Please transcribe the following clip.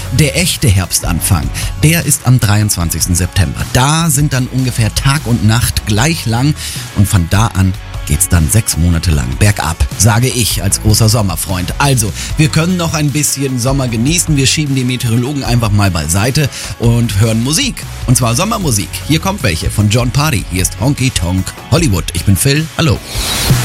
Der echte Herbstanfang, der ist am 23. September. Da sind dann ungefähr Tag und Nacht gleich lang und von da an geht's dann 6 Monate lang bergab, sage ich als großer Sommerfreund. Also, wir können noch ein bisschen Sommer genießen. Wir schieben die Meteorologen einfach mal beiseite und hören Musik. Und zwar Sommermusik. Hier kommt welche von Jon Pardi. Hier ist Honky Tonk Hollywood. Ich bin Phil. Hallo.